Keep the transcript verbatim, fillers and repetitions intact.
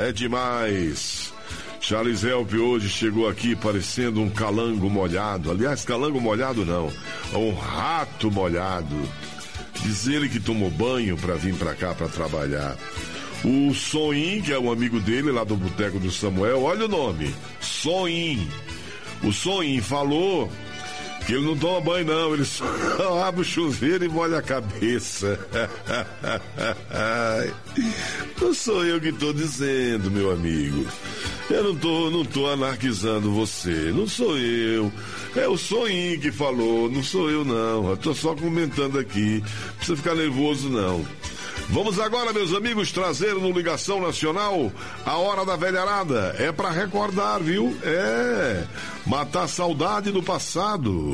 é demais. Charles Help hoje chegou aqui parecendo um calango molhado. Aliás, calango molhado não, é um rato molhado. Diz ele que tomou banho para vir para cá para trabalhar. O Soim, que é um amigo dele lá do Boteco do Samuel, olha o nome, Soim. O Soim falou que ele não toma banho não, ele só abre o chuveiro e molha a cabeça. Não sou eu que estou dizendo, meu amigo. Eu não tô, não tô anarquizando você, não sou eu. É o Soim que falou, não sou eu não. Eu tô só comentando aqui, não precisa ficar nervoso não. Vamos agora, meus amigos, trazer no Ligação Nacional a Hora da Velharada. É pra recordar, viu? É, matar a saudade do passado.